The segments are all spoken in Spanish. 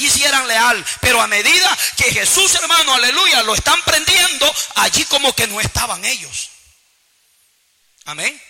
allí sí eran leal, pero a medida que Jesús, hermano, aleluya, lo están prendiendo, allí como que no estaban ellos. Amén.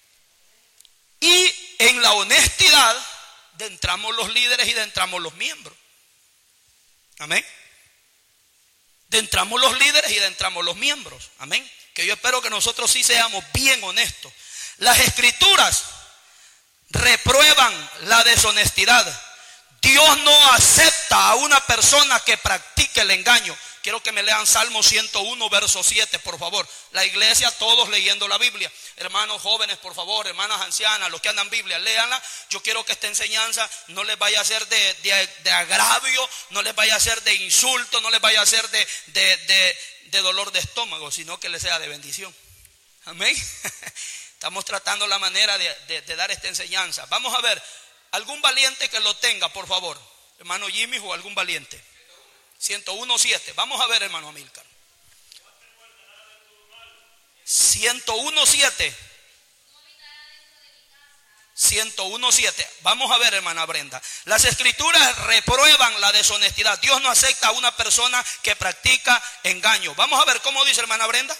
Y en la honestidad entramos los líderes y entramos los miembros. Amén. Entramos los líderes y entramos los miembros. Amén. Que yo espero que nosotros sí seamos bien honestos. Las escrituras reprueban la deshonestidad. Dios no acepta a una persona que practique el engaño. Quiero que me lean Salmo 101, verso 7, por favor. La iglesia, todos leyendo la Biblia. Hermanos jóvenes, por favor, hermanas ancianas, los que andan Biblia, léanla. Yo quiero que esta enseñanza no les vaya a ser de agravio, no les vaya a ser de insulto, no les vaya a ser de dolor de estómago, sino que les sea de bendición. Amén. Estamos tratando la manera de dar esta enseñanza. Vamos a ver, algún valiente que lo tenga, por favor. Hermano Jimmy o algún valiente. 101.7. Vamos a ver, hermano Amílcar. 101.7. 101.7. Vamos a ver, hermana Brenda. Las escrituras reprueban la deshonestidad. Dios no acepta a una persona que practica engaño. Vamos a ver cómo dice, hermana Brenda.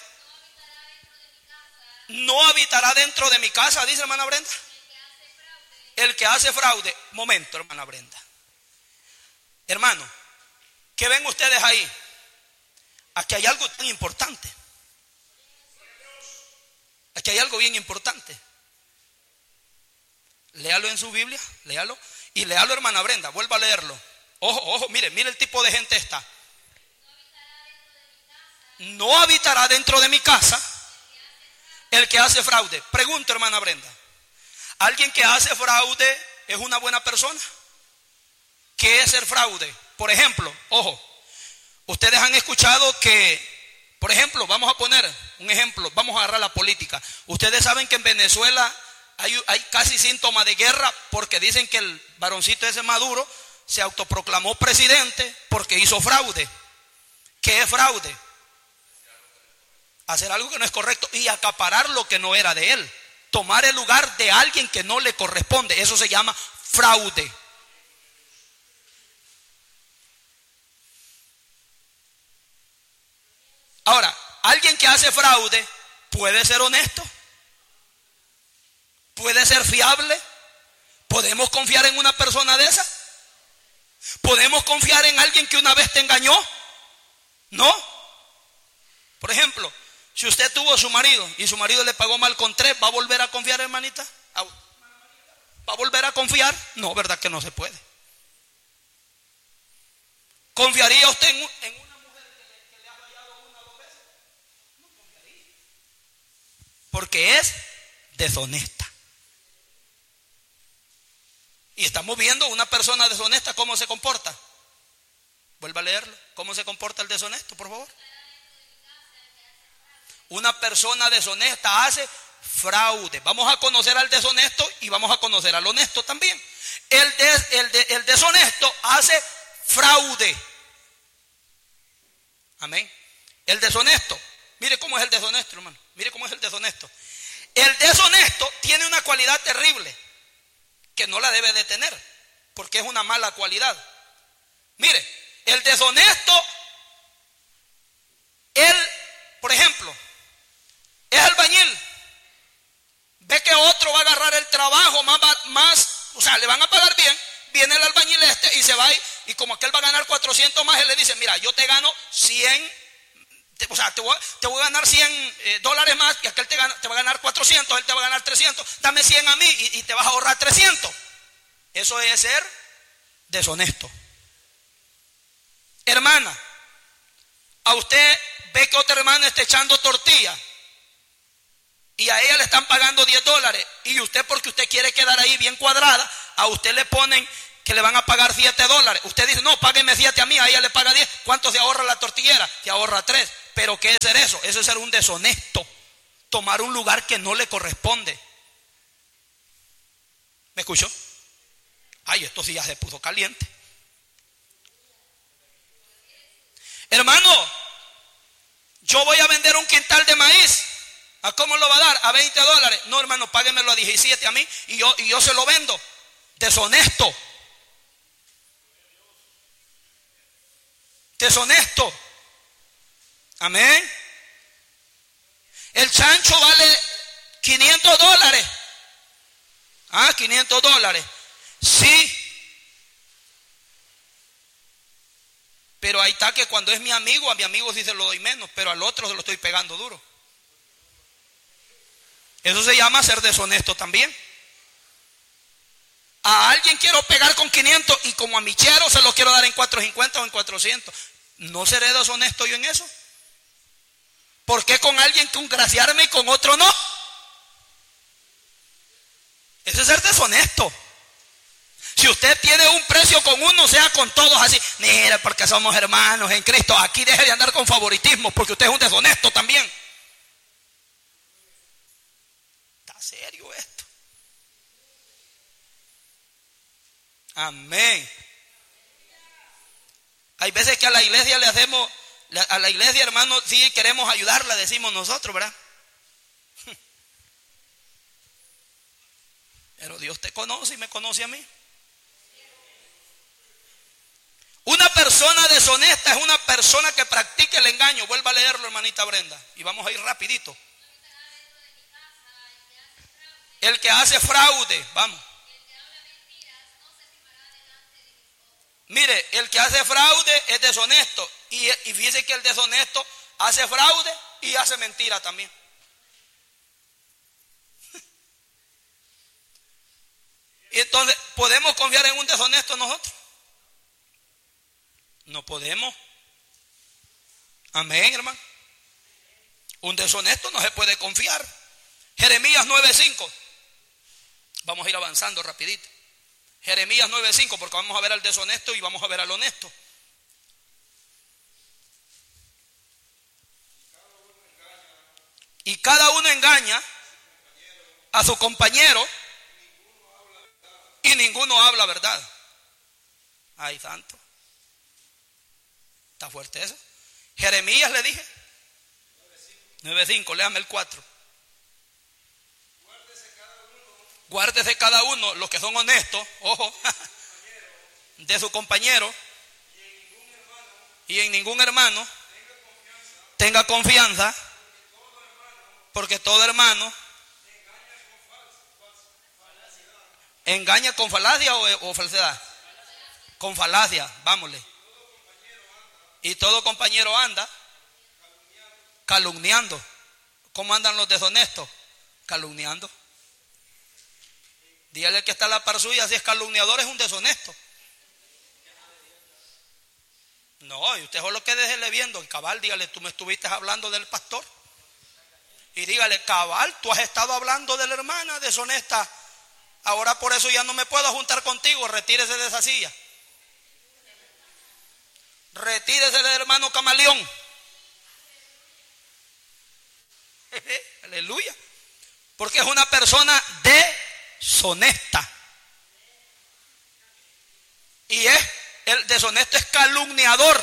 No habitará dentro de mi casa, dice hermana Brenda. El que hace fraude. Momento, hermana Brenda. Hermano, ¿qué ven ustedes ahí? Aquí hay algo tan importante. Aquí hay algo bien importante. Léalo en su Biblia, léalo. Y léalo, hermana Brenda, vuelva a leerlo. Ojo, ojo, mire el tipo de gente esta. No habitará dentro de mi casa el que hace fraude. Pregunto, hermana Brenda, ¿alguien que hace fraude es una buena persona? ¿Qué es ser fraude? Por ejemplo, ojo, ustedes han escuchado que, por ejemplo, vamos a poner un ejemplo, vamos a agarrar la política. Ustedes saben que en Venezuela hay casi síntomas de guerra porque dicen que el varoncito ese Maduro se autoproclamó presidente porque hizo fraude. ¿Qué es fraude? Hacer algo que no es correcto y acaparar lo que no era de él. Tomar el lugar de alguien que no le corresponde. Eso se llama fraude. Ahora, alguien que hace fraude puede ser honesto, puede ser fiable. ¿Podemos confiar en una persona de esa? ¿Podemos confiar en alguien que una vez te engañó? No. Por ejemplo, si usted tuvo a su marido y su marido le pagó mal con 3, ¿va a volver a confiar, hermanita? ¿Va a volver a confiar? No, ¿verdad que no se puede? ¿Confiaría usted en una mujer que le ha fallado 1 o 2 veces? No confiaría. Porque es deshonesta. Y estamos viendo una persona deshonesta cómo se comporta. Vuelva a leerlo. ¿Cómo se comporta el deshonesto, por favor? Una persona deshonesta hace fraude. Vamos a conocer al deshonesto y vamos a conocer al honesto también. El deshonesto hace fraude. Amén. El deshonesto, mire cómo es el deshonesto, hermano. Mire cómo es el deshonesto. El deshonesto tiene una cualidad terrible que no la debe de tener, porque es una mala cualidad. Mire, el deshonesto, él, por ejemplo, es albañil. Ve que otro va a agarrar el trabajo más, o sea, le van a pagar bien. Viene el albañil y se va y como aquel va a ganar 400 más, él le dice, mira, yo te gano 100, o sea, te voy a ganar $100 más y aquel te va a ganar 400, él te va a ganar 300, dame 100 a mí y te vas a ahorrar 300. Eso es ser deshonesto. Hermana, a usted ve que otra hermana está echando tortilla y a ella le están pagando $10 y usted, porque usted quiere quedar ahí bien cuadrada, a usted le ponen que le van a pagar $7. Usted dice, no, págueme 7 a mí, a ella le paga 10. ¿Cuánto se ahorra la tortillera? Se ahorra 3. ¿Pero qué es ser eso? Eso es ser un deshonesto. Tomar un lugar que no le corresponde. ¿Me escuchó? Ay, esto sí ya se puso caliente. Hermano, yo voy a vender un quintal de maíz. ¿A cómo lo va a dar? A $20. No, hermano, páguemelo a 17 a mí y yo se lo vendo. Deshonesto. deshonesto. Amén. El chancho vale $500. $500. Sí. Pero ahí está que cuando es mi amigo, a mi amigo sí se lo doy menos, pero al otro se lo estoy pegando duro. Eso se llama ser deshonesto también. A alguien quiero pegar con 500 y como a mi chero se lo quiero dar en 450 o en 400. ¿No seré deshonesto yo en eso? ¿Por qué con alguien congraciarme y con otro no? Eso es ser deshonesto. Si usted tiene un precio con uno, sea con todos así. Mira, porque somos hermanos en Cristo. Aquí deje de andar con favoritismo, porque usted es un deshonesto también. Está serio esto. Amén. Hay veces que a la iglesia le hacemos, a la iglesia, hermano, sí queremos ayudarla, decimos nosotros, ¿verdad? Pero Dios te conoce y me conoce a mí. Una persona deshonesta es una persona que practica el engaño. Vuelva a leerlo, hermanita Brenda, y vamos a ir rapidito. El que hace fraude, vamos. Mire, el que hace fraude es deshonesto. Y fíjese que el deshonesto hace fraude y hace mentira también. Y entonces, ¿podemos confiar en un deshonesto nosotros? No podemos. Amén, hermano. Un deshonesto no se puede confiar. Jeremías 9:5. Vamos a ir avanzando rapidito. Jeremías 9:5, porque vamos a ver al deshonesto y vamos a ver al honesto. Y cada uno engaña a su compañero y ninguno habla verdad. Ay, santo. ¿Está fuerte eso? Jeremías le dije. 9:5, léame el 4. Guárdese cada uno, los que son honestos, ojo, de su compañero, y en ningún hermano tenga confianza, porque todo hermano engaña con falacia o falsedad. Con falacia, vámonos. Y todo compañero anda calumniando. ¿Cómo andan los deshonestos? Calumniando. Dígale que está a la par suya, si es calumniador es un deshonesto. No, y usted solo que déjele viendo, y cabal, dígale, tú me estuviste hablando del pastor. Y dígale, cabal, tú has estado hablando de la hermana deshonesta. Ahora por eso ya no me puedo juntar contigo, retírese de esa silla. Retírese del hermano camaleón. Aleluya. Porque es una persona deshonesta. Y el deshonesto es calumniador.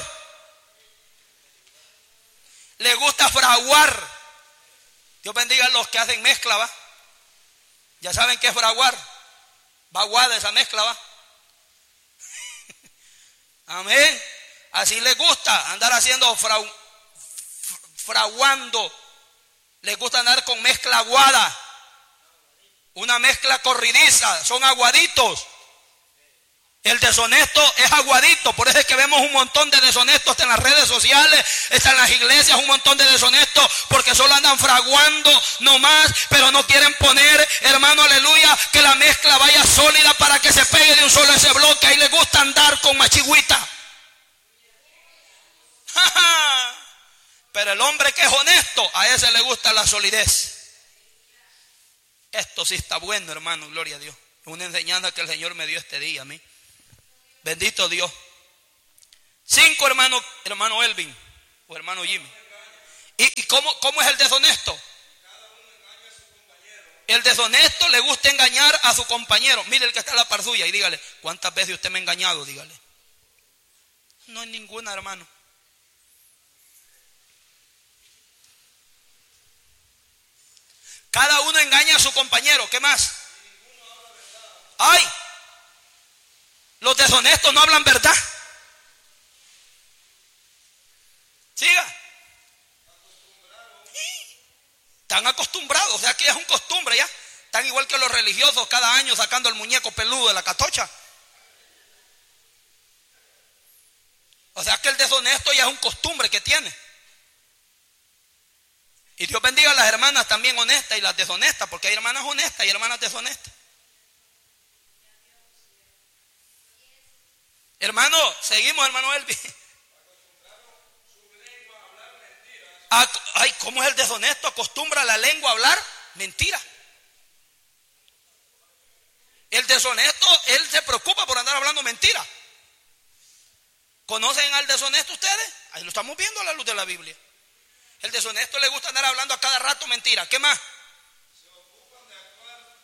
Le gusta fraguar. Dios bendiga a los que hacen mezcla, ¿va? Ya saben qué es fraguar. Vaguada esa mezcla, ¿va? Amén. Así les gusta andar haciendo fraguando. Les gusta andar con mezcla aguada. Una mezcla corridiza. Son aguaditos. El deshonesto es aguadito. Por eso es que vemos un montón de deshonestos en las redes sociales, está en las iglesias, un montón de deshonestos, porque solo andan fraguando nomás, pero no quieren poner, hermano, aleluya, que la mezcla vaya sólida para que se pegue de un solo ese bloque. Ahí les gusta andar con machigüita. Pero el hombre que es honesto, a ese le gusta la solidez. Esto sí está bueno, hermano, gloria a Dios. Es una enseñanza que el Señor me dio este día a mí. Bendito Dios. 5, hermano Elvin o hermano Jimmy. ¿Y cómo es el deshonesto? El deshonesto le gusta engañar a su compañero. Mire el que está a la par suya y dígale, ¿cuántas veces usted me ha engañado? Dígale. No hay ninguna, hermano. Cada uno engaña a su compañero. ¿Qué más? ¡Ay! Los deshonestos no hablan verdad. están acostumbrados, o sea que es un costumbre ya. Están igual que los religiosos cada año sacando el muñeco peludo de la catocha. O sea que el deshonesto ya es un costumbre que tiene. Y Dios bendiga a las hermanas también honestas y las deshonestas, porque hay hermanas honestas y hermanas deshonestas. Hermano, seguimos, hermano Elvi. Ay, ¿cómo es el deshonesto? Acostumbra la lengua a hablar mentira. El deshonesto, él se preocupa por andar hablando mentira. ¿Conocen al deshonesto ustedes? Ahí lo estamos viendo a la luz de la Biblia. El deshonesto le gusta andar hablando a cada rato mentira. ¿Qué más? Se ocupan de actuar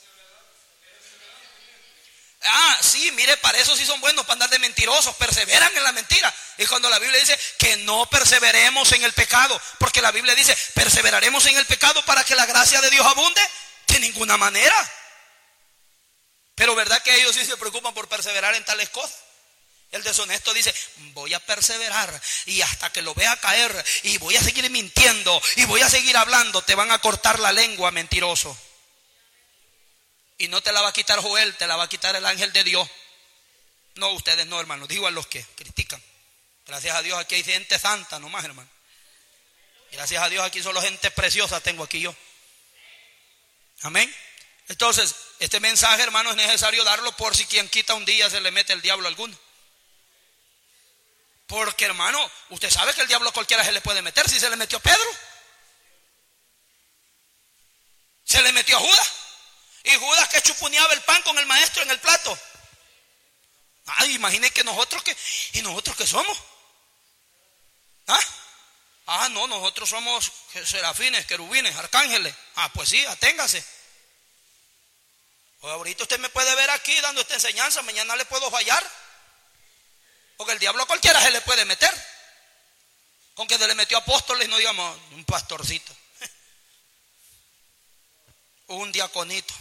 perseverante. Sí, mire, para eso sí son buenos, para andar de mentirosos, perseveran en la mentira. Y cuando la Biblia dice que no perseveremos en el pecado, porque la Biblia dice, perseveraremos en el pecado para que la gracia de Dios abunde, de ninguna manera. Pero ¿verdad que ellos sí se preocupan por perseverar en tales cosas? El deshonesto dice, voy a perseverar y hasta que lo vea caer y voy a seguir mintiendo y voy a seguir hablando. Te van a cortar la lengua, mentiroso. Y no te la va a quitar Joel, te la va a quitar el ángel de Dios. No, ustedes no, hermanos, digo a los que critican. Gracias a Dios aquí hay gente santa nomás, hermano. Gracias a Dios aquí solo gente preciosa tengo aquí yo. Amén. Entonces, este mensaje, hermano, es necesario darlo por si quien quita un día se le mete el diablo a alguno. Porque, hermano, usted sabe que el diablo a cualquiera se le puede meter. Si se le metió a Pedro, se le metió a Judas. Y Judas que chuponeaba el pan con el maestro en el plato. Ay, imaginen que nosotros que, ¿y nosotros qué somos? No, nosotros somos serafines, querubines, arcángeles. Pues sí, aténgase. Pues ahorita usted me puede ver aquí dando esta enseñanza, mañana le puedo fallar. Porque el diablo a cualquiera se le puede meter. Con que se le metió apóstoles, no digamos un pastorcito. O un diaconito.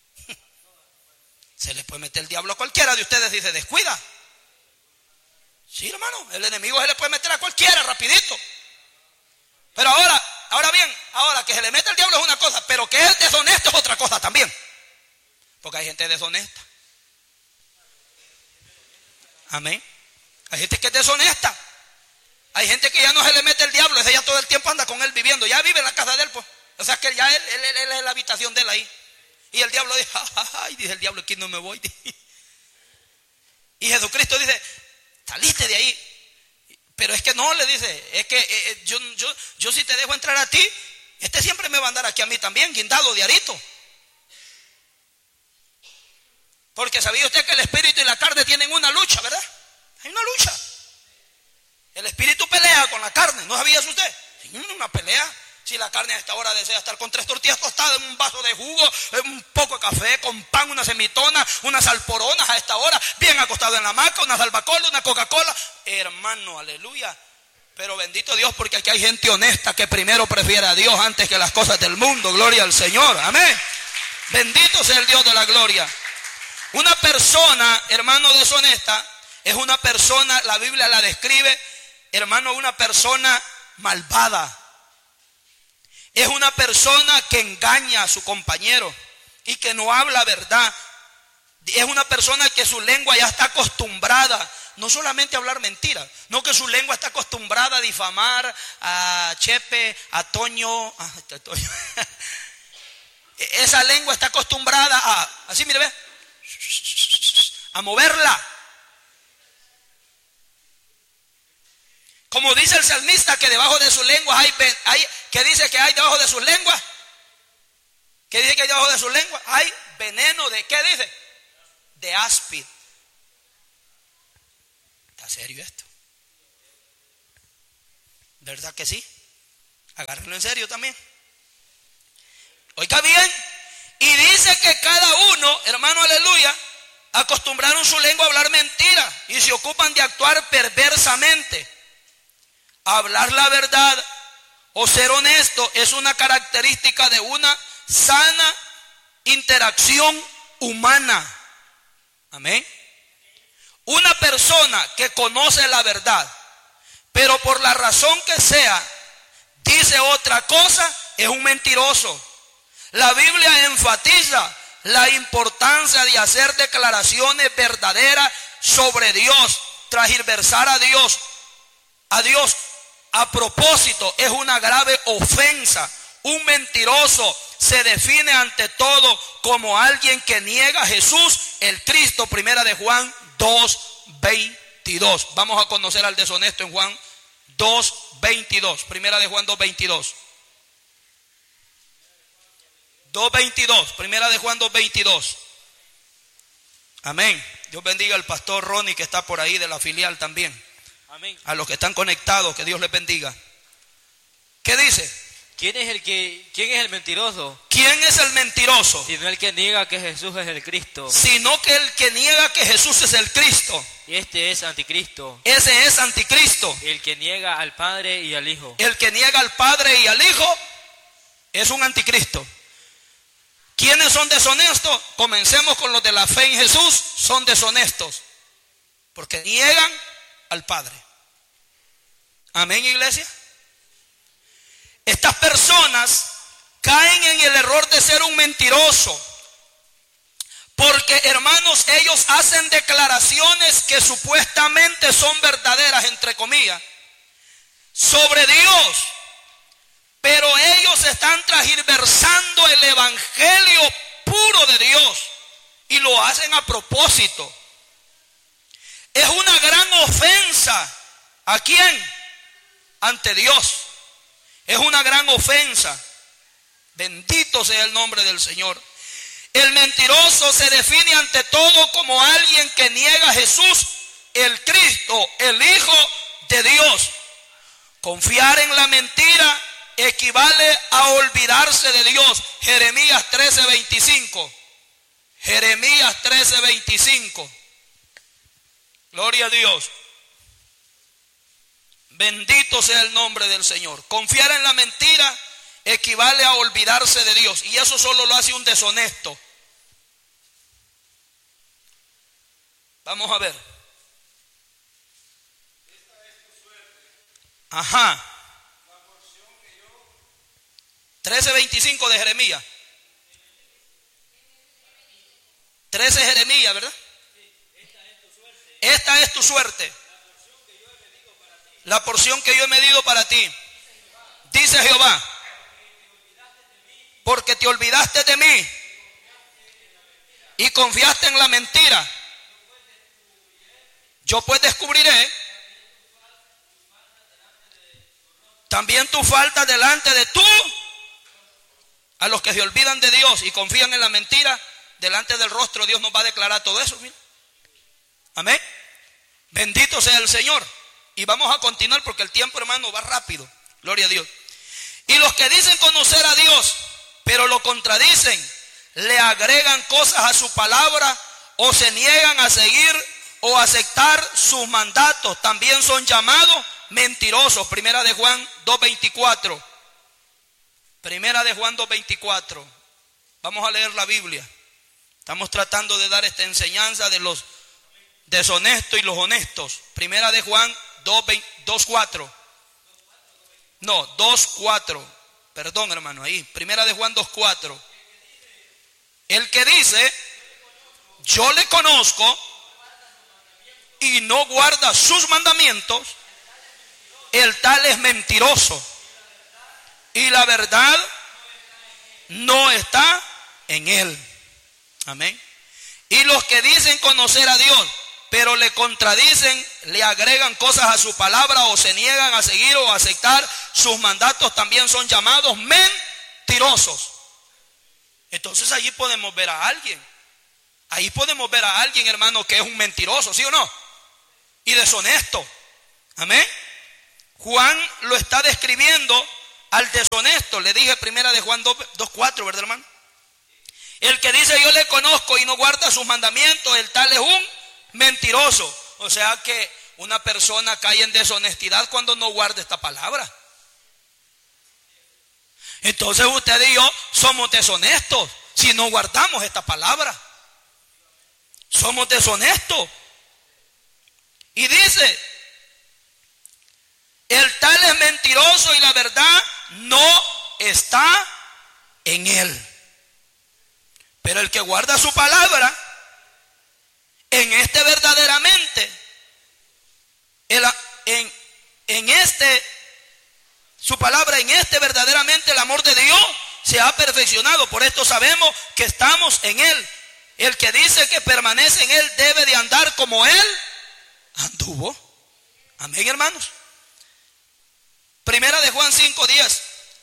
Se le puede meter el diablo a cualquiera de ustedes si se descuida. Sí, hermano, el enemigo se le puede meter a cualquiera rapidito. Pero ahora bien, que se le mete el diablo es una cosa, pero que es deshonesto es otra cosa también. Porque hay gente deshonesta. Amén. Hay gente que es deshonesta. Hay gente que ya no se le mete el diablo, ese ya todo el tiempo anda con él viviendo. Ya vive en la casa de él, pues. O sea que ya él es la habitación de él ahí. Y el diablo dice, ay, dice el diablo, aquí no me voy. Y Jesucristo dice, saliste de ahí. Pero es que no, le dice, es que yo si te dejo entrar a ti, este siempre me va a andar aquí a mí también, guindado, diarito. Porque sabía usted que el espíritu y la carne tienen una lucha, ¿verdad? Hay una lucha. El espíritu pelea con la carne, ¿no sabía eso usted? Una pelea. Si la carne a esta hora desea estar con 3 tortillas tostadas, un vaso de jugo, un poco de café, con pan, una semitona, unas alporonas a esta hora, bien acostado en la hamaca, una salvacola, una Coca-Cola. Hermano, aleluya. Pero bendito Dios, porque aquí hay gente honesta que primero prefiere a Dios antes que las cosas del mundo. Gloria al Señor. Amén. Bendito sea el Dios de la gloria. Una persona, hermano, deshonesta, es una persona, la Biblia la describe, hermano, una persona malvada. Es una persona que engaña a su compañero y que no habla verdad. Es una persona que su lengua ya está acostumbrada, no solamente a hablar mentiras, no, que su lengua está acostumbrada a difamar a Chepe, a Toño. Esa lengua está acostumbrada así, mire, ve, a moverla. Como dice el salmista, que debajo de sus lenguas ¿qué dice que hay debajo de sus lenguas? ¿Qué dice que hay debajo de sus lenguas? Hay veneno de, ¿qué dice? De áspid. ¿Está serio esto? ¿Verdad que sí? Agárrenlo en serio también. Oiga bien, y dice que cada uno, hermano, aleluya, acostumbraron su lengua a hablar mentiras y se ocupan de actuar perversamente. Hablar la verdad o ser honesto es una característica de una sana interacción humana. Amén. Una persona que conoce la verdad, pero por la razón que sea, dice otra cosa, es un mentiroso. La Biblia enfatiza la importancia de hacer declaraciones verdaderas sobre Dios. Transversar a Dios a propósito es una grave ofensa. Un mentiroso se define ante todo como alguien que niega a Jesús, el Cristo. Primera de Juan 2:22. Vamos a conocer al deshonesto en Juan 2:22. Primera de Juan 2:22. 2:22. Primera de Juan 2:22. Amén. Dios bendiga al pastor Ronnie que está por ahí de la filial también. Amén. A los que están conectados, que Dios les bendiga. ¿Qué dice? ¿Quién es el mentiroso? ¿Quién es el mentiroso? Sino el que niega que Jesús es el Cristo. Sino que el que niega que Jesús es el Cristo. Este es anticristo. Ese es anticristo. El que niega al Padre y al Hijo. El que niega al Padre y al Hijo es un anticristo. ¿Quiénes son deshonestos? Comencemos con los de la fe en Jesús. Son deshonestos porque niegan al Padre. Amén, iglesia. Estas personas caen en el error de ser un mentiroso, porque, hermanos, ellos hacen declaraciones que supuestamente son verdaderas, entre comillas, sobre Dios, pero ellos están transversando el evangelio puro de Dios y lo hacen a propósito. Es una gran ofensa. ¿A quién? Ante Dios. Es una gran ofensa. Bendito sea el nombre del Señor. El mentiroso se define ante todo como alguien que niega a Jesús, el Cristo, el Hijo de Dios. Confiar en la mentira equivale a olvidarse de Dios. Jeremías 13:25. Jeremías 13:25. Gloria a Dios. Bendito sea el nombre del Señor. Confiar en la mentira equivale a olvidarse de Dios. Y eso solo lo hace un deshonesto. Vamos a ver. Ajá. 13:25 de Jeremías. 13 Jeremías, ¿verdad? Esta es tu suerte. La porción que yo he medido para ti. Dice Jehová, porque te olvidaste de mí y confiaste en la mentira, yo pues descubriré también tu falta delante de tú. A los que se olvidan de Dios y confían en la mentira, delante del rostro Dios nos va a declarar todo eso. Mira. Amén. Bendito sea el Señor. Y vamos a continuar porque el tiempo, hermano, va rápido. Gloria a Dios. Y los que dicen conocer a Dios, pero lo contradicen, le agregan cosas a su palabra o se niegan a seguir o aceptar sus mandatos, también son llamados mentirosos. Primera de Juan 2:24. Primera de Juan 2:24. Vamos a leer la Biblia. Estamos tratando de dar esta enseñanza de los deshonestos y los honestos. Primera de Juan 2:4. No, 2:4. Perdón, hermano, ahí. Primera de Juan 2:4. El que dice, yo le conozco y no guarda sus mandamientos, el tal es mentiroso. Y la verdad no está en él. Amén. Y los que dicen conocer a Dios, pero le contradicen, le agregan cosas a su palabra o se niegan a seguir o a aceptar sus mandatos, también son llamados mentirosos. Entonces allí podemos ver a alguien. Ahí podemos ver a alguien, hermano, que es un mentiroso, ¿sí o no? Y deshonesto. Amén. Juan lo está describiendo al deshonesto. Le dije primera de Juan 2:4, ¿verdad, hermano? El que dice yo le conozco y no guarda sus mandamientos, el tal es un mentiroso. O sea que una persona cae en deshonestidad cuando no guarda esta palabra. Entonces usted y yo somos deshonestos si no guardamos esta palabra. Somos deshonestos. Y dice, el tal es mentiroso y la verdad no está en él. Pero el que guarda su palabra, en este verdaderamente, su palabra en este verdaderamente el amor de Dios se ha perfeccionado. Por esto sabemos que estamos en él. El que dice que permanece en él debe de andar como él anduvo. Amén, hermanos. Primera de Juan 5:10.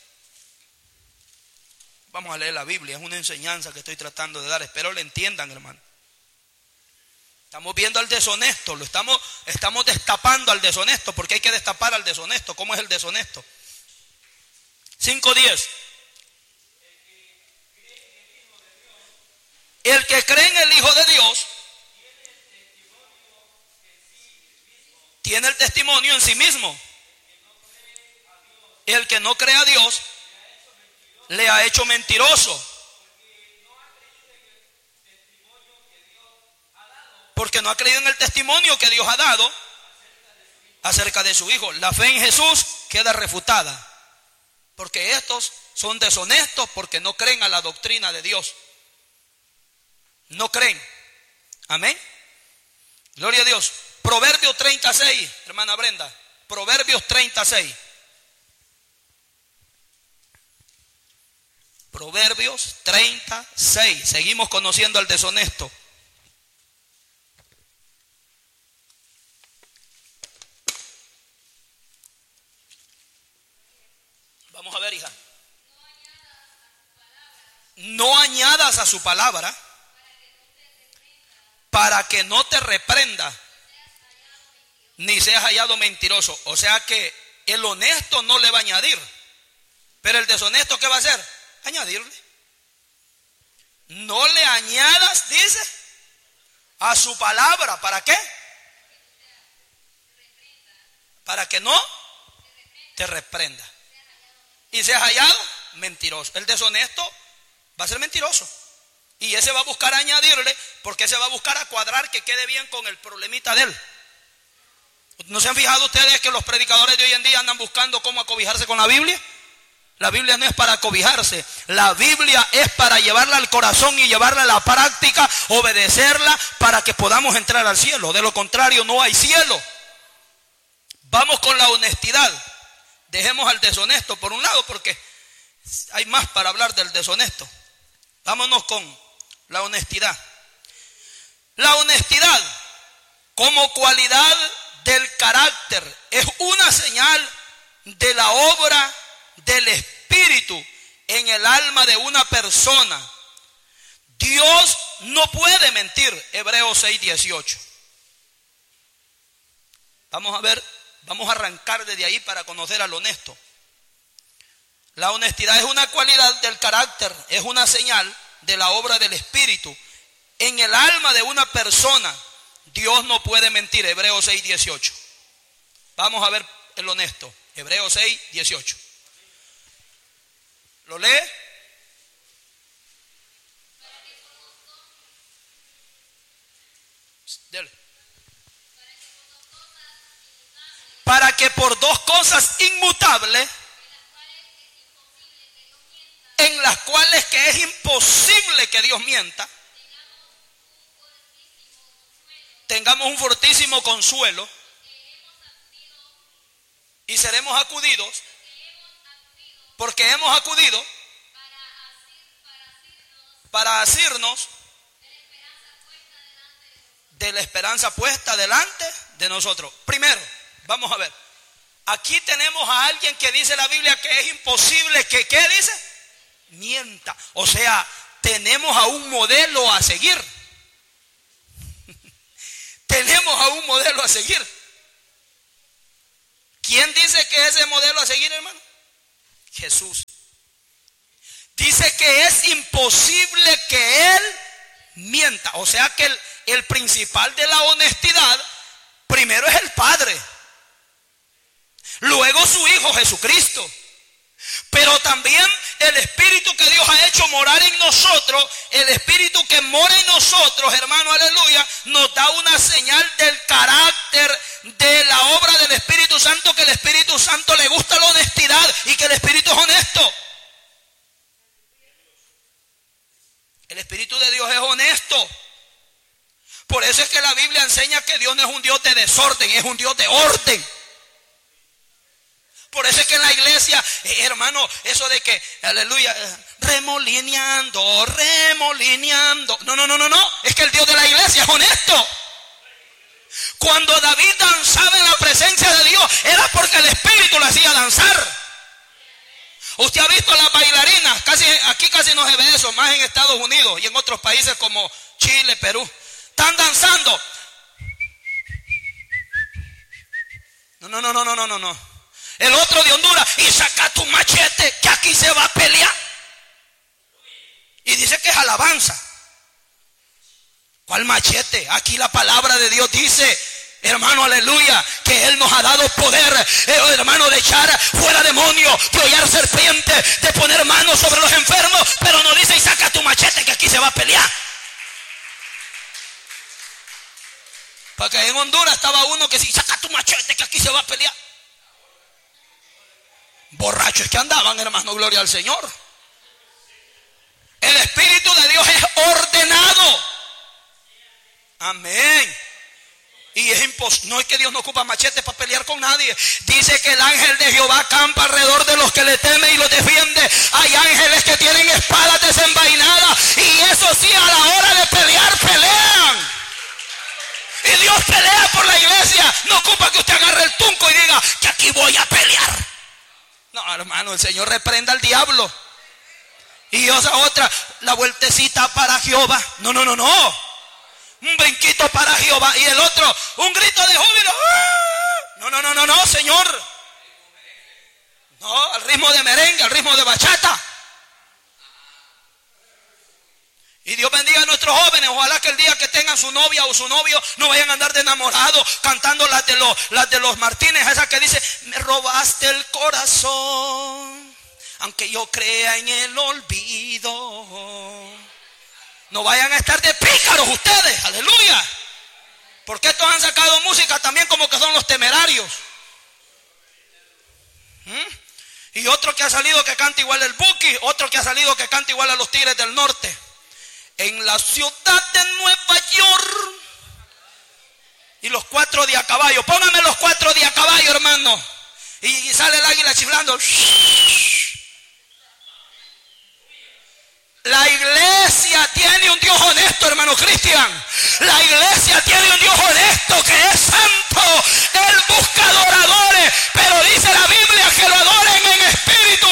Vamos a leer la Biblia, es una enseñanza que estoy tratando de dar, espero le entiendan, hermano. Estamos viendo al deshonesto, estamos destapando al deshonesto, porque hay que destapar al deshonesto. ¿Cómo es el deshonesto? 5:10. El que cree en el Hijo de Dios tiene el testimonio en sí mismo. El que no cree a Dios le ha hecho mentiroso, porque no ha creído en el testimonio que Dios ha dado acerca de su Hijo. La fe en Jesús queda refutada, porque estos son deshonestos porque no creen a la doctrina de Dios. No creen. Amén. Gloria a Dios. Proverbios 36, hermana Brenda. Proverbios 36. Proverbios 36. Seguimos conociendo al deshonesto. Vamos a ver, hija. No añadas a su palabra para que no te reprenda, ni seas hallado mentiroso. O sea que el honesto no le va a añadir, pero el deshonesto, ¿qué va a hacer? Añadirle. No le añadas, dice, a su palabra. ¿Para qué? Para que no te reprenda y seas hallado mentiroso. El deshonesto va a ser mentiroso, y ese va a buscar añadirle, porque ese va a buscar a cuadrar que quede bien con el problemita de él. ¿No se han fijado ustedes que los predicadores de hoy en día andan buscando cómo acobijarse con la Biblia? La Biblia no es para acobijarse, la Biblia es para llevarla al corazón y llevarla a la práctica, obedecerla para que podamos entrar al cielo. De lo contrario no hay cielo. Vamos con la honestidad. Dejemos al deshonesto por un lado, porque hay más para hablar del deshonesto. Vámonos con la honestidad. La honestidad como cualidad del carácter es una señal de la obra del Espíritu en el alma de una persona. Dios no puede mentir. Hebreos 6:18. Vamos a ver, vamos a arrancar desde ahí para conocer al honesto. La honestidad es una cualidad del carácter, es una señal de la obra del Espíritu en el alma de una persona. Dios no puede mentir. Hebreos 6:18. Vamos a ver el honesto. Hebreos 6:18. ¿Lo lee? Dele. Para que por dos cosas inmutables, en las cuales que es imposible que Dios mienta, tengamos un fortísimo consuelo y seremos acudidos, porque hemos acudido para asirnos de la esperanza puesta delante de nosotros. Primero, vamos a ver, aquí tenemos a alguien que dice la Biblia que es imposible que, ¿qué dice? Mienta. O sea, tenemos a un modelo a seguir. Tenemos a un modelo a seguir. ¿Quién dice que es ese modelo a seguir, hermano? Jesús. Dice que es imposible que Él mienta. O sea que el principal de la honestidad, primero es el Padre, luego su Hijo Jesucristo, pero también el Espíritu que Dios ha hecho morar en nosotros. El Espíritu que mora en nosotros, hermano, aleluya, nos da una señal del carácter de la obra del Espíritu Santo, que el Espíritu Santo le gusta la honestidad y que el Espíritu es honesto. enseña que Dios no es un Dios de desorden, es un Dios de orden. Por eso es que en la iglesia, hermano, eso de que, aleluya, remolineando. No. Es que el Dios de la iglesia es honesto. Cuando David danzaba en la presencia de Dios, era porque el Espíritu lo hacía danzar. Usted ha visto las bailarinas, aquí casi no se ve eso, más en Estados Unidos y en otros países como Chile, Perú. Están danzando. No. El otro de Honduras, y saca tu machete, que aquí se va a pelear. Y dice que es alabanza. ¿Cuál machete? Aquí la palabra de Dios dice, hermano, aleluya, que Él nos ha dado poder, hermano, de echar fuera demonios, de hollar serpientes, de poner manos sobre los enfermos, pero no dice, y saca tu machete, que aquí se va a pelear. Porque en Honduras estaba uno que si saca tu machete, que aquí se va a pelear. Borrachos que andaban, hermano, gloria al Señor. El Espíritu de Dios es ordenado. Amén. Y es imposible, no es que Dios no ocupa machetes para pelear con nadie. Dice que el ángel de Jehová campa alrededor de los que le temen y los defiende. Hay ángeles que tienen espadas desenvainadas, y eso sí, a la hora de pelear, pelean. Y Dios pelea por la iglesia. No ocupa que usted agarre el tunco y diga que aquí voy a pelear. No, hermano, el Señor reprenda al diablo. Y esa otra, la vueltecita para Jehová. No. Un brinquito para Jehová. Y el otro, un grito de júbilo. No, Señor. No, al ritmo de merengue, al ritmo de bachata. Y Dios bendiga a nuestros jóvenes. Ojalá que el día que tengan su novia o su novio no vayan a andar de enamorados cantando las de los Martínez, esa que dice, me robaste el corazón, aunque yo crea en el olvido. No vayan a estar de pícaros ustedes, aleluya. Porque estos han sacado música también como que son los Temerarios. Y otro que ha salido que canta igual el Buki, otro que ha salido que canta igual a los Tigres del Norte. En la ciudad de Nueva York. Y los 4 de a caballo. Póngame los 4 de a caballo, hermano. Y sale el águila chiflando. La iglesia tiene un Dios honesto, hermano Cristian. La iglesia tiene un Dios honesto que es santo. Él busca adoradores, pero dice la Biblia que lo adoren en espíritu.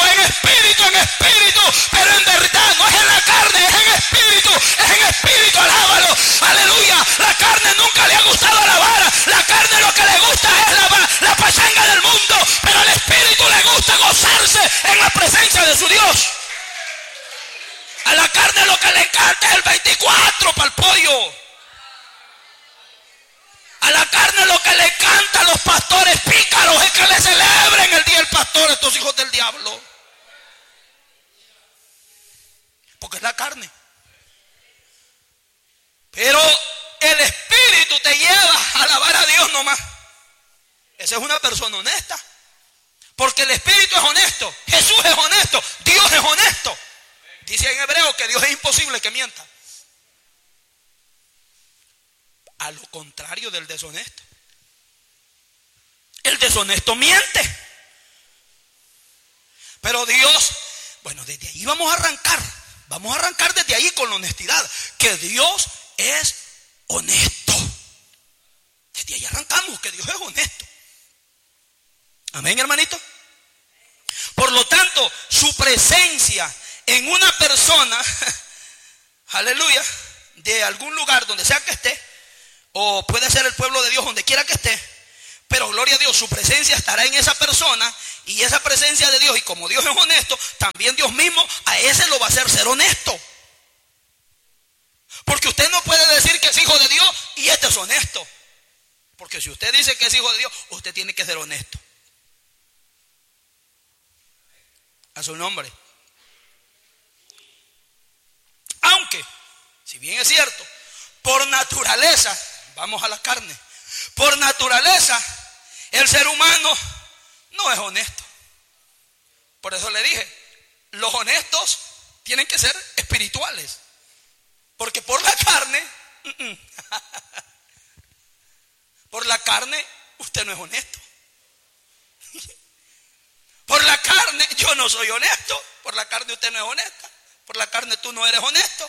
Pero en verdad no es en la carne, es en espíritu, alábalo. Aleluya. La carne nunca le ha gustado alabar. La carne lo que le gusta es la pachanga del mundo, pero al espíritu le gusta gozarse en la presencia de su Dios. A la carne lo que le encanta es el 24 para el pollo. A la carne lo que le encanta a los pastores pícaros es que le celebren el día del pastor, estos hijos del diablo. Porque es la carne. Pero el espíritu te lleva a alabar a Dios nomás. Esa es una persona honesta. Porque el espíritu es honesto. Jesús es honesto. Dios es honesto. Dice en hebreo que Dios es imposible que mienta. A lo contrario del deshonesto. El deshonesto miente. Pero Dios, bueno, desde ahí vamos a arrancar. Vamos a arrancar desde ahí con la honestidad. Que Dios es honesto. Desde ahí arrancamos, que Dios es honesto. Amén, hermanito. Por lo tanto, su presencia en una persona, aleluya, de algún lugar donde sea que esté, o puede ser el pueblo de Dios donde quiera que esté, pero gloria a Dios, su presencia estará en esa persona, y esa presencia de Dios, y como Dios es honesto, también Dios mismo a ese lo va a hacer ser honesto. Porque usted no puede decir que es hijo de Dios y este es honesto. Porque si usted dice que es hijo de Dios, usted tiene que ser honesto. A su nombre. Aunque, si bien es cierto, por naturaleza, vamos a la carne, por naturaleza, el ser humano no es honesto. Por eso le dije, los honestos tienen que ser espirituales. Porque por la carne, Por la carne, usted no es honesto. Por la carne, yo no soy honesto. Por la carne, usted no es honesta. Por la carne, tú no eres honesto.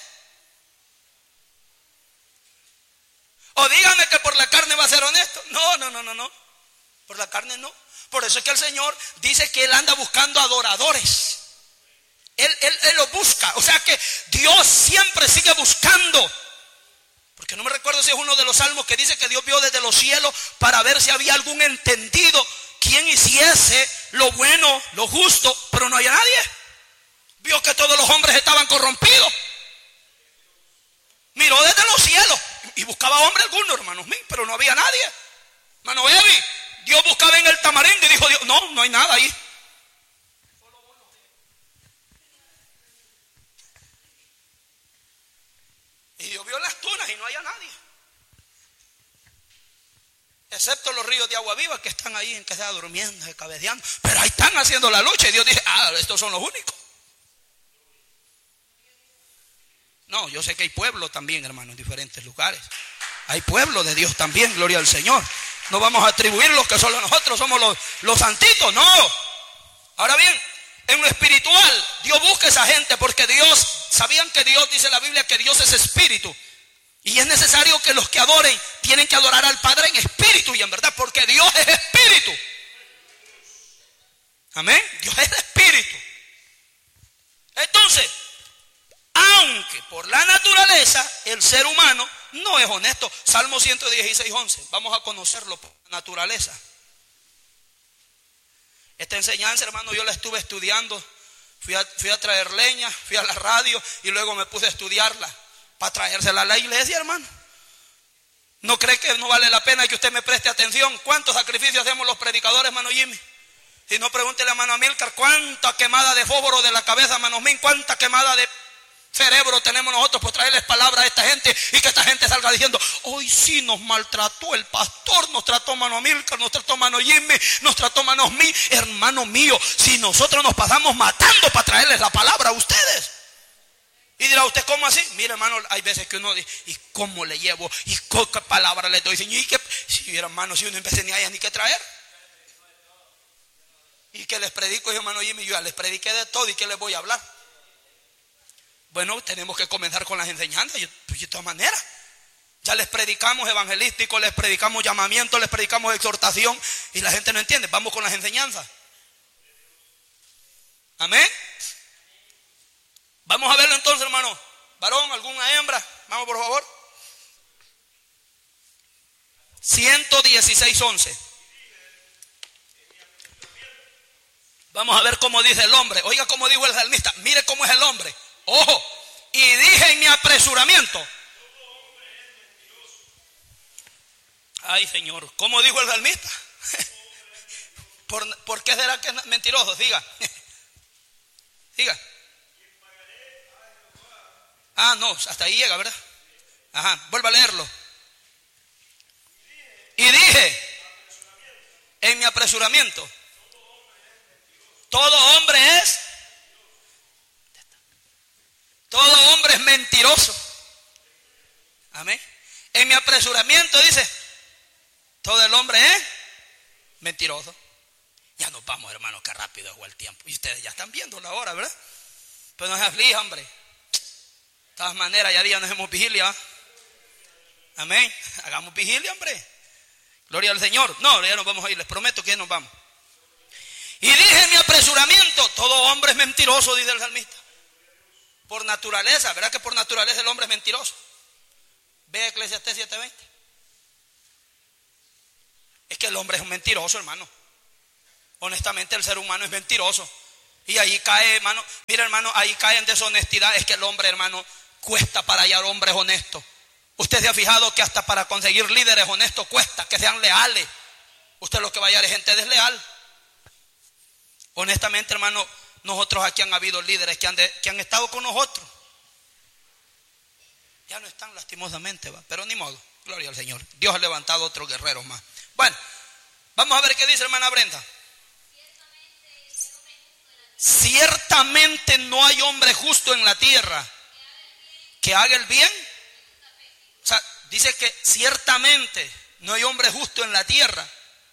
O dígame que por la carne va a ser honesto. No. Por la carne no. Por eso es que el Señor dice que Él anda buscando adoradores. Él lo busca. O sea que Dios siempre sigue buscando. Porque no me recuerdo si es uno de los salmos que dice que Dios vio desde los cielos para ver si había algún entendido quien hiciese lo bueno, lo justo, pero no había nadie. Vio que todos los hombres estaban corrompidos. Miró desde los cielos y buscaba hombre alguno, hermanos míos, pero no había nadie. Hermano Evi, Dios buscaba en el tamarindo y dijo Dios, no hay nada ahí. Y Dios vio las tunas y no había nadie. Excepto los ríos de agua viva que están ahí en que está durmiendo, cabeceando. Pero ahí están haciendo la lucha y Dios dice, estos son los únicos. No, yo sé que hay pueblos también, hermanos, en diferentes lugares. Hay pueblos de Dios también, gloria al Señor. No vamos a atribuirlos que solo nosotros somos los santitos, no. Ahora bien, en lo espiritual, Dios busca a esa gente porque Dios, ¿sabían que Dios, dice la Biblia, que Dios es espíritu? Y es necesario que los que adoren tienen que adorar al Padre en espíritu y en verdad, porque Dios es espíritu. Amén. Dios es espíritu. Entonces, aunque por la naturaleza el ser humano no es honesto. Salmo 116:11. Vamos a conocerlo por la naturaleza. Esta enseñanza, hermano, yo la estuve estudiando. Fui a traer leña, fui a la radio y luego me puse a estudiarla para traérsela a la iglesia, hermano. ¿No cree que no vale la pena que usted me preste atención? ¿Cuántos sacrificios hacemos los predicadores, hermano Jimmy? Si no, pregúntele a mano Amílcar, ¿cuánta quemada de fósforo de la cabeza, hermano Min? ¿Cuánta quemada de cerebro tenemos nosotros por traerles palabra a esta gente y que esta gente salga diciendo, hoy sí nos maltrató el pastor, nos trató mano Amílcar, nos trató mano Jimmy, nos trató mano mí? Hermano mío, si nosotros nos pasamos matando para traerles la palabra a ustedes. Y dirá usted, ¿cómo así? Mire, hermano, hay veces que uno dice, ¿y cómo le llevo? ¿Y qué palabra le doy? ¿Y qué? Si, hermano, si uno en vez de ni haya ni que traer. Y que les predico, hermano Jimmy, yo ya les prediqué de todo, ¿y qué les voy a hablar? Bueno, tenemos que comenzar con las enseñanzas, de todas maneras. Ya les predicamos evangelístico, les predicamos llamamiento, les predicamos exhortación, y la gente no entiende. Vamos con las enseñanzas. Amén. Vamos a verlo entonces, hermano. Varón, alguna hembra, vamos por favor. 116:11. Vamos a ver cómo dice el hombre. Oiga cómo dijo el salmista. Mire cómo es el hombre. Ojo. Y dije en mi apresuramiento. Ay, Señor. ¿Cómo dijo el salmista? ¿Por qué será que es mentiroso? Diga. Diga. No, hasta ahí llega, ¿verdad? Ajá, vuelva a leerlo. Y dije en mi apresuramiento. Todo hombre es mentiroso. Amén. En mi apresuramiento dice, todo el hombre es mentiroso. Ya nos vamos, hermanos, que rápido fue el tiempo. Y ustedes ya están viendo la hora, ¿verdad? Pero no se aflija, hombre. De todas maneras, ya día no hacemos vigilia. Amén. Hagamos vigilia, hombre. Gloria al Señor. No, ya nos vamos a ir, les prometo que ya nos vamos. Y dije en mi apresuramiento, todo hombre es mentiroso, dice el salmista. Por naturaleza, ¿verdad que por naturaleza el hombre es mentiroso? Ve Eclesiastés 7:20. Es que el hombre es un mentiroso, hermano. Honestamente el ser humano es mentiroso. Y ahí cae, hermano, mira, hermano, ahí cae en deshonestidad. Es que el hombre, hermano, cuesta para hallar hombres honestos. Usted se ha fijado que hasta para conseguir líderes honestos cuesta, que sean leales. Usted lo que va a hallar es gente desleal. Honestamente, hermano, nosotros aquí han habido líderes que han estado con nosotros. Ya no están, lastimosamente, ¿va? Pero ni modo, gloria al Señor. Dios ha levantado otros guerreros más. Bueno, vamos a ver qué dice hermana Brenda. Ciertamente no hay hombre justo en la tierra que haga el bien. O sea, dice que ciertamente No hay hombre justo en la tierra.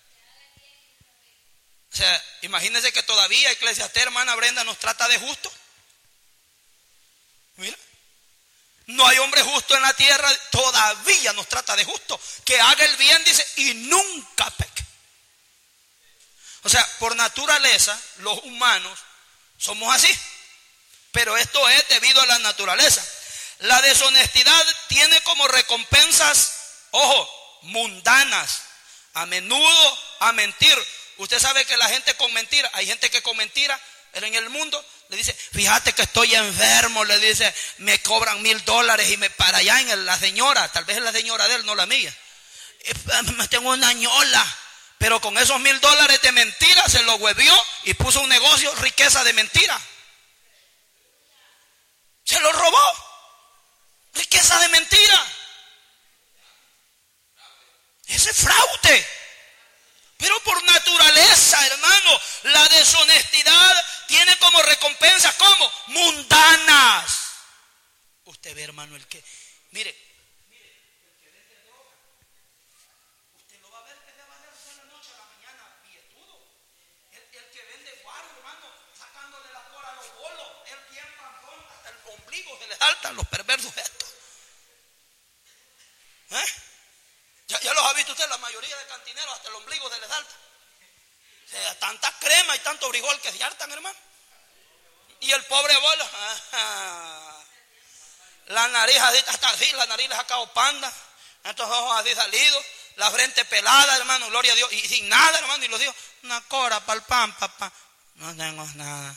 O sea, imagínense que todavía Eclesiastés, hermana Brenda, nos trata de justo. Mira, no hay hombre justo en la tierra, todavía nos trata de justo. Que haga el bien, dice, y nunca peque. O sea, por naturaleza, los humanos somos así. Pero esto es debido a la naturaleza. La deshonestidad tiene como recompensas, ojo, mundanas. A menudo a mentir. Usted sabe que la gente con mentira, hay gente que con mentira en el mundo le dice, fíjate que estoy enfermo, le dice, me cobran $1,000 y me para allá en la señora, tal vez es la señora de él, no la mía. Tengo una ñola, pero con esos $1,000 de mentira se lo huevió y puso un negocio, riqueza de mentira. Se lo robó, riqueza de mentira. Ese es fraude. Pero por naturaleza, hermano, la deshonestidad tiene como recompensa, ¿cómo? Mundanas. Usted ve, hermano, el que, mire, el que vende droga, usted lo va a ver que le va a dar de la noche a la mañana billetudo. El que vende guaro, hermano, sacándole la cola a los bolos, el bien pampón, hasta el ombligo se le saltan los perversos estos. Ya los ha visto usted, la mayoría de cantineros hasta el ombligo se les salta. O sea, tanta crema y tanto frijol que se hartan, hermano. Y el pobre bolo, la nariz así, hasta así, la nariz le ha sacado panda, estos ojos así salidos, la frente pelada, hermano, gloria a Dios, y sin nada, hermano, y los digo, una cora para el pan, papá, no tengo nada.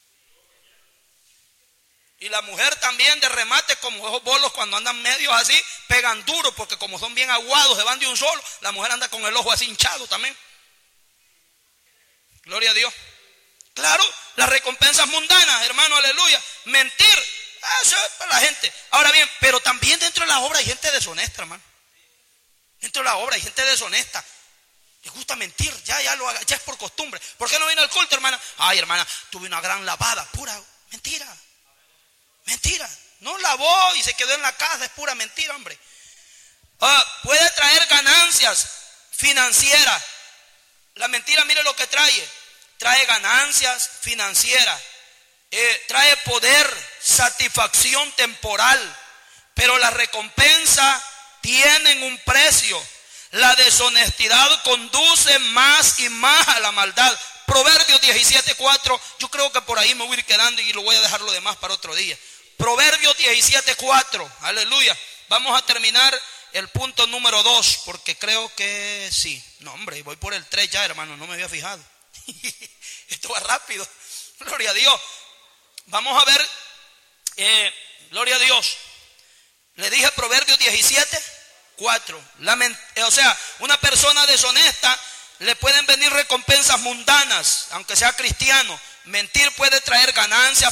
Y la mujer también de remate, como esos bolos cuando andan medios así, pegan duro, porque como son bien aguados, se van de un solo, la mujer anda con el ojo así hinchado también. Gloria a Dios. Claro, las recompensas mundanas, hermano, aleluya. Mentir, eso es para la gente. Ahora bien, pero también dentro de la obra hay gente deshonesta, hermano. Dentro de la obra hay gente deshonesta. Les gusta mentir, ya lo haga, ya es por costumbre. ¿Por qué no vino al culto, hermana? Ay, hermana, tuve una gran lavada, pura mentira. Mentira, no lavó y se quedó en la casa, es pura mentira, hombre. Puede traer ganancias financieras. La mentira, mire lo que trae. Trae ganancias financieras. Trae poder, satisfacción temporal. Pero la recompensa tienen un precio. La deshonestidad conduce más y más a la maldad. Proverbios 17:4, yo creo que por ahí me voy a ir quedando y lo voy a dejar lo demás para otro día. Proverbios 17:4, aleluya. Vamos a terminar el punto número 2, porque creo que sí. No, hombre, voy por el 3 ya, hermano, no me había fijado. Esto va rápido, gloria a Dios. Vamos a ver, gloria a Dios. Le dije Proverbios 17:4. O sea, una persona deshonesta le pueden venir recompensas mundanas, aunque sea cristiano. Mentir puede traer ganancias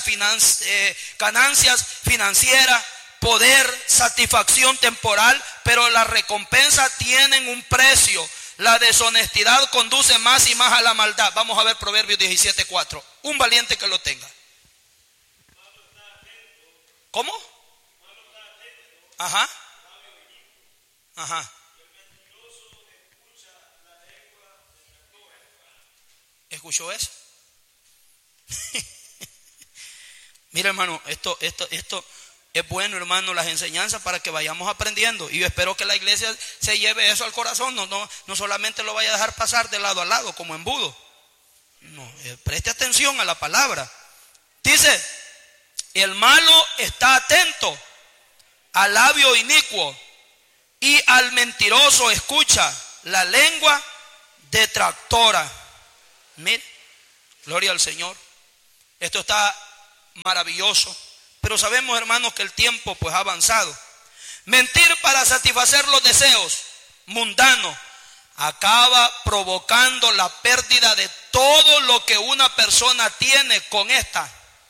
financieras, poder, satisfacción temporal, pero las recompensas tienen un precio. La deshonestidad conduce más y más a la maldad. Vamos a ver Proverbios 17:4. Un valiente que lo tenga. ¿Cómo? Ajá. Ajá. ¿Escuchó eso? Mira, hermano, esto es bueno, hermano, las enseñanzas para que vayamos aprendiendo. Y yo espero que la iglesia se lleve eso al corazón. No solamente lo vaya a dejar pasar de lado a lado como embudo. No, preste atención a la palabra. Dice, el malo está atento al labio inicuo y al mentiroso escucha la lengua detractora. Mire, gloria al Señor. Esto está maravilloso. Pero sabemos, hermanos, que el tiempo pues ha avanzado. Mentir para satisfacer los deseos mundanos acaba provocando la pérdida de todo lo que una persona tiene con esta,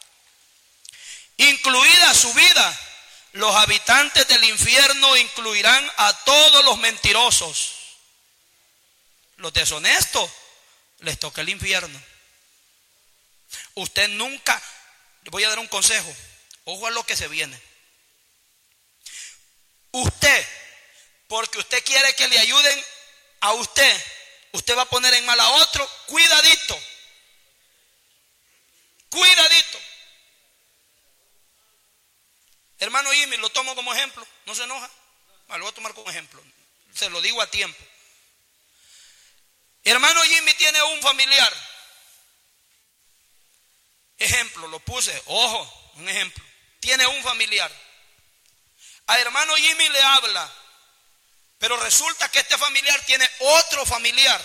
incluida su vida. Los habitantes del infierno incluirán a todos los mentirosos. Los deshonestos les toca el infierno. Usted nunca, le voy a dar un consejo, ojo a lo que se viene. Usted, porque usted quiere que le ayuden a usted, usted va a poner en mal a otro, cuidadito. Cuidadito. Hermano Jimmy, lo tomo como ejemplo, ¿no se enoja? Lo voy a tomar como ejemplo, se lo digo a tiempo. Hermano Jimmy tiene un familiar. Ejemplo, lo puse, ojo, un ejemplo. Tiene un familiar. A hermano Jimmy le habla, pero resulta que este familiar tiene otro familiar.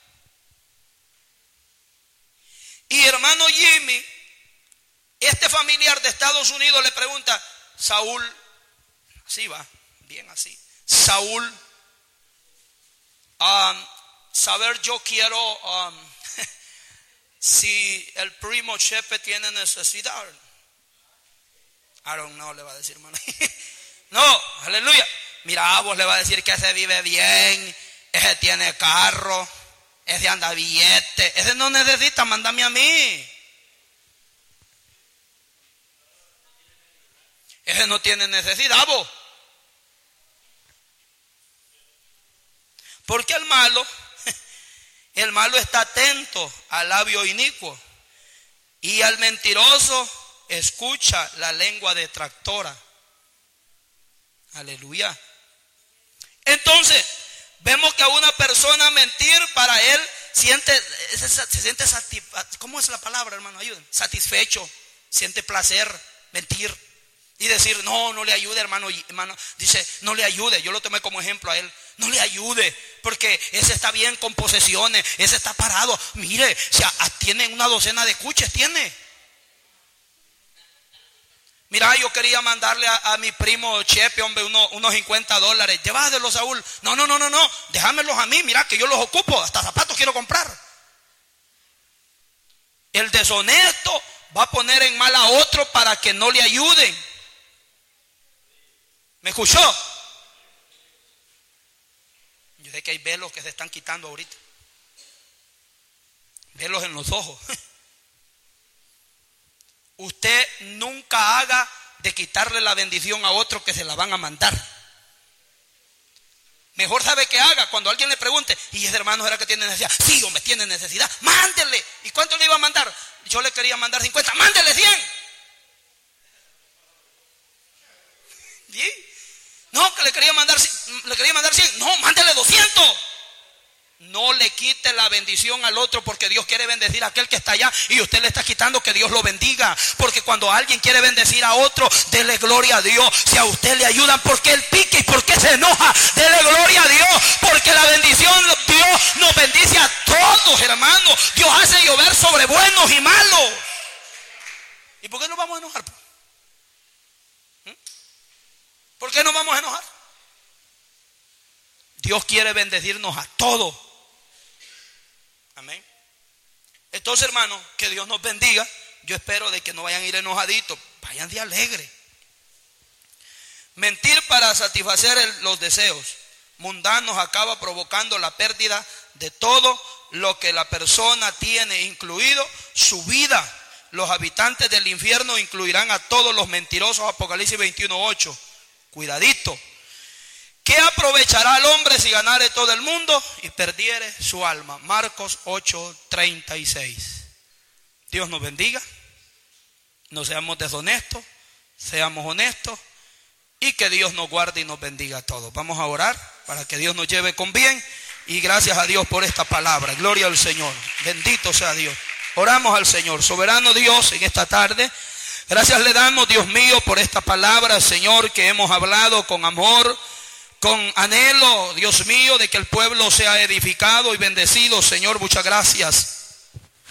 Y hermano Jimmy, este familiar de Estados Unidos le pregunta, Saúl, así va, bien así. Saúl, saber yo quiero si el primo Chepe tiene necesidad. I don't know, le va a decir, hermano. No, aleluya. Mira, vos le va a decir que ese vive bien, ese tiene carro, ese anda billete, ese no necesita, mándame a mí. Ese no tiene necesidad, vos. Porque el malo está atento al labio inicuo y al mentiroso escucha la lengua detractora. Aleluya. Entonces, vemos que a una persona mentir para él se siente ¿cómo es la palabra, hermano? Ayuden. Satisfecho, siente placer mentir. Y decir, no le ayude, hermano, dice, no le ayude, yo lo tomé como ejemplo a él, no le ayude, porque ese está bien con posesiones, ese está parado, mire, tiene una docena de cuches, tiene. Mira, yo quería mandarle a mi primo Chepe, hombre, unos $50, llévaselo, Saúl, no, déjamelos a mí, mira que yo los ocupo, hasta zapatos quiero comprar. El deshonesto va a poner en mal a otro para que no le ayuden. ¿Me escuchó? Yo sé que hay velos que se están quitando ahorita. Velos en los ojos. Usted nunca haga de quitarle la bendición a otro que se la van a mandar. Mejor sabe que haga cuando alguien le pregunte, ¿y ese hermano era que tiene necesidad? Sí, hombre, tiene necesidad. Mándele. ¿Y cuánto le iba a mandar? Yo le quería mandar 50. Mándele 100. ¿Sí? No, que le quería mandar 100. No, mándele 200. No le quite la bendición al otro, porque Dios quiere bendecir a aquel que está allá y usted le está quitando que Dios lo bendiga. Porque cuando alguien quiere bendecir a otro, dele gloria a Dios. Si a usted le ayudan, ¿por qué él pique y por qué se enoja? Dele gloria a Dios, porque la bendición, Dios nos bendice a todos, hermanos. Dios hace llover sobre buenos y malos. ¿Y por qué nos vamos a enojar? ¿Por qué nos vamos a enojar? Dios quiere bendecirnos a todos. Amén. Entonces, hermanos, que Dios nos bendiga. Yo espero de que no vayan a ir enojaditos, vayan de alegre. Mentir para satisfacer los deseos mundanos acaba provocando la pérdida de todo lo que la persona tiene, incluido su vida. Los habitantes del infierno incluirán a todos los mentirosos. Apocalipsis 21:8. Cuidadito. ¿Qué aprovechará al hombre si ganare todo el mundo y perdiere su alma? Marcos 8:36. Dios nos bendiga. No seamos deshonestos, seamos honestos, y que Dios nos guarde y nos bendiga a todos. Vamos a orar para que Dios nos lleve con bien, y gracias a Dios por esta palabra. Gloria al Señor. Bendito sea Dios. Oramos al Señor. Soberano Dios, en esta tarde, gracias le damos, Dios mío, por esta palabra, Señor, que hemos hablado con amor, con anhelo, Dios mío, de que el pueblo sea edificado y bendecido. Señor, muchas gracias.